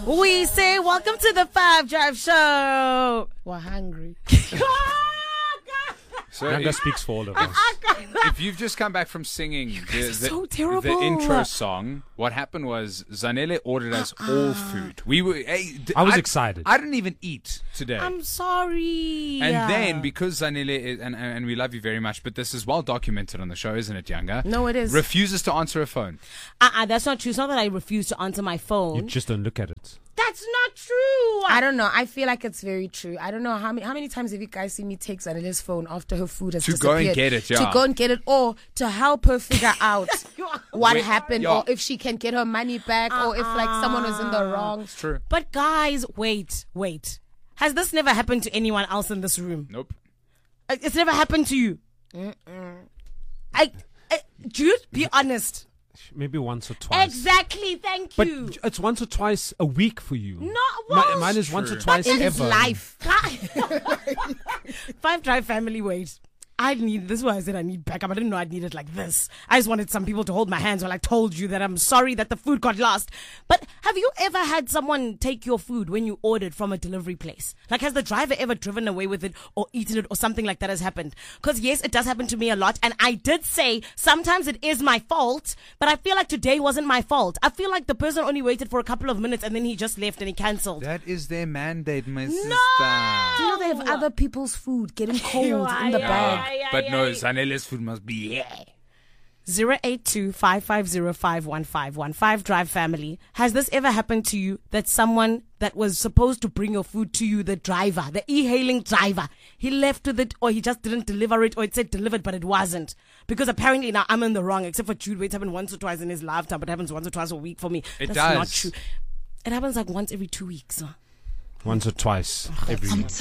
We say welcome to the Five Drive Show. We're hungry. So Nyanga speaks for all of us. if you've just come back from singing so terrible. the intro song, what happened was Zanele ordered us all food. We were. I was excited. I didn't even eat today. I'm sorry. And then, because Zanele is, and we love you very much, but this is well documented on the show, isn't it, Nyanga? No, it is. Refuses to answer a phone. That's not true. It's not that I refuse to answer my phone. You just don't look at it. That's not true. I don't know. I feel like it's very true. I don't know how many times have you guys seen me take Zanele's phone after her food has To disappeared? go and get it, yeah. To go and get it, or to help her figure out what happened, yeah. or if she can get her money back, or if like someone was in the wrong. It's true. But guys, wait. Has this never happened to anyone else in this room? Nope. It's never happened to you. Jude, be honest. Maybe once or twice. Exactly. Thank But you. it's once or twice a week for you. Mine is once or True. twice In his ever. life. Five Drive family, wait. This is why I said I need backup. I didn't know I'd need it like this. I just wanted some people to hold my hands while I told you that I'm sorry that the food got lost. But have you ever had someone take your food when you ordered from a delivery place? Like, has the driver ever driven away with it or eaten it or something like that has happened? Because yes, it does happen to me a lot. And I did say sometimes it is my fault, but I feel like today wasn't my fault. I feel like the person only waited for a couple of minutes and then he just left and he cancelled. That is their mandate, my sister. Do you know they have other people's food getting cold in the bag? But no, Zanele's food must be 082-550-51515 Drive family. Has this ever happened to you that someone that was supposed to bring your food to you, the driver, the e-hailing driver, he left with it or he just didn't deliver it or it said delivered but it wasn't? Because apparently now I'm in the wrong, except for Jude. It happened once or twice in his lifetime, but it happens once or twice a week for me. It That's does. not true. It happens like once every 2 weeks. Once or twice every